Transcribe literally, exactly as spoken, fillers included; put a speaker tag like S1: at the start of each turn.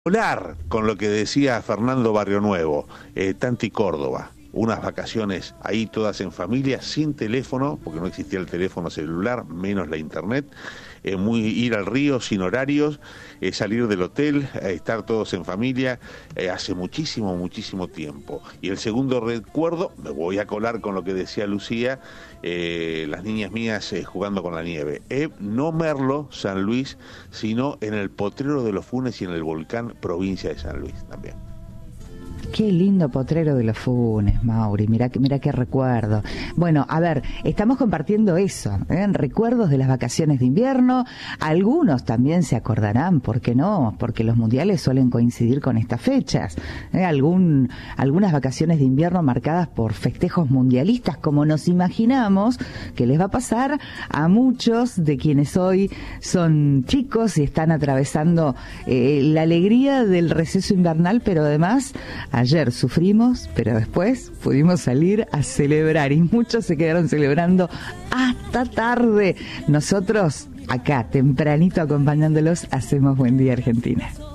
S1: Hablar con lo que decía Fernando Barrio Nuevo, eh, Tanti Córdoba, unas vacaciones ahí todas en familia, sin teléfono, porque no existía el teléfono celular, menos la internet, eh, muy ir al río sin horarios, eh, salir del hotel, eh, estar todos en familia, eh, hace muchísimo, muchísimo tiempo. Y el segundo recuerdo, me voy a colar con lo que decía Lucía, eh, las niñas mías eh, jugando con la nieve. Eh, no Merlo, San Luis, sino en el Potrero de los Funes y en el Volcán, provincia de San Luis también.
S2: Qué lindo Potrero de los Funes, Mauri, mirá, mirá qué recuerdo. Bueno, a ver, estamos compartiendo eso, ¿eh? Recuerdos de las vacaciones de invierno. Algunos también se acordarán, ¿por qué no? Porque los mundiales suelen coincidir con estas fechas, ¿eh? Algún, algunas vacaciones de invierno marcadas por festejos mundialistas, como nos imaginamos que les va a pasar a muchos de quienes hoy son chicos y están atravesando eh, la alegría del receso invernal, pero además ayer sufrimos, pero después pudimos salir a celebrar y muchos se quedaron celebrando hasta tarde. Nosotros acá, tempranito acompañándolos, hacemos Buen Día Argentina.